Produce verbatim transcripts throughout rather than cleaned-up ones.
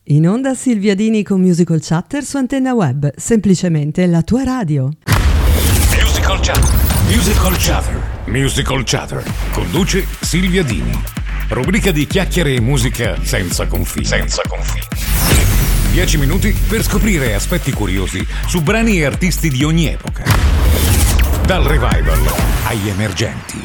In onda Silvia Dini con Musical Chatter su Antenna Web, semplicemente la tua radio. Musical Chatter, Musical Chatter, Musical Chatter. Conduce Silvia Dini. Rubrica di chiacchiere e musica senza confini. Senza confini. Dieci minuti per scoprire aspetti curiosi su brani e artisti di ogni epoca. Dal revival agli emergenti.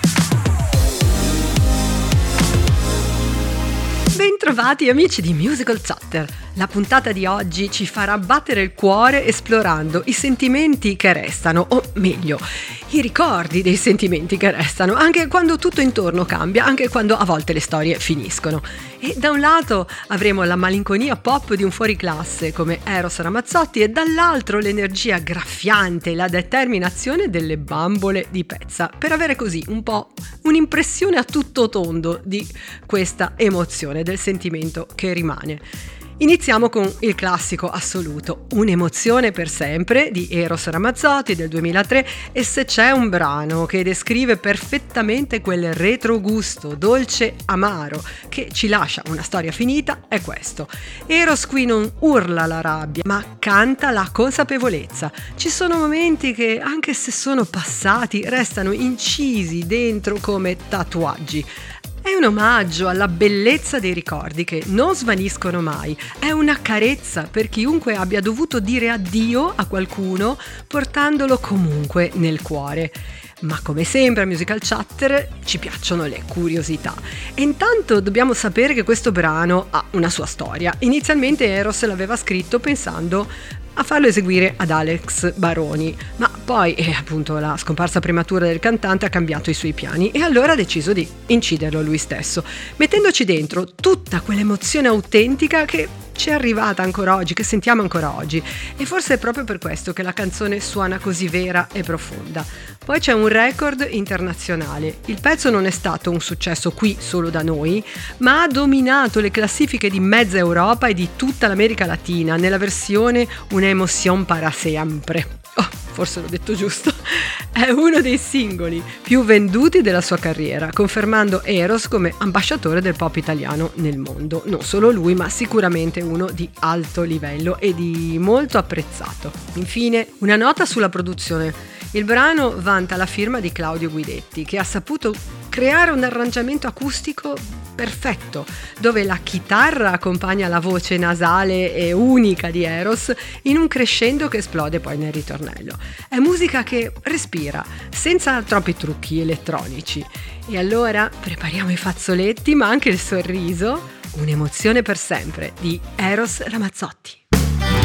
Bentrovati amici di Musical Chatter. La puntata di oggi ci farà battere il cuore esplorando i sentimenti che restano, o meglio, i ricordi dei sentimenti che restano, anche quando tutto intorno cambia, anche quando a volte le storie finiscono. E da un lato avremo la malinconia pop di un fuoriclasse come Eros Ramazzotti e dall'altro l'energia graffiante e la determinazione delle bambole di Pezza, per avere così un po' un'impressione a tutto tondo di questa emozione, del sentimento che rimane. Iniziamo con il classico assoluto, Un'emozione per sempre di Eros Ramazzotti del duemilatré, e se c'è un brano che descrive perfettamente quel retrogusto dolce amaro che ci lascia una storia finita è questo. Eros qui non urla la rabbia, ma canta la consapevolezza. Ci sono momenti che, anche se sono passati, restano incisi dentro come tatuaggi. È un omaggio alla bellezza dei ricordi che non svaniscono mai. È una carezza per chiunque abbia dovuto dire addio a qualcuno portandolo comunque nel cuore. Ma come sempre a Musical Chatter ci piacciono le curiosità. E intanto dobbiamo sapere che questo brano ha una sua storia. Inizialmente Eros l'aveva scritto pensando a farlo eseguire ad Alex Baroni, ma poi eh, appunto la scomparsa prematura del cantante ha cambiato i suoi piani e allora ha deciso di inciderlo lui stesso, mettendoci dentro tutta quell'emozione autentica che ci è arrivata ancora oggi, che sentiamo ancora oggi, e forse è proprio per questo che la canzone suona così vera e profonda. Poi c'è un record internazionale. Il pezzo non è stato un successo qui solo da noi, ma ha dominato le classifiche di mezza Europa e di tutta l'America Latina nella versione Una emoción para siempre. Oh, forse l'ho detto giusto. È uno dei singoli più venduti della sua carriera, confermando Eros come ambasciatore del pop italiano nel mondo. Non solo lui, ma sicuramente uno di alto livello e di molto apprezzato. Infine, una nota sulla produzione. Il brano vanta la firma di Claudio Guidetti, che ha saputo creare un arrangiamento acustico perfetto, dove la chitarra accompagna la voce nasale e unica di Eros in un crescendo che esplode poi nel ritornello. È musica che respira, senza troppi trucchi elettronici. E allora prepariamo i fazzoletti, ma anche il sorriso. Un'emozione per sempre di Eros Ramazzotti.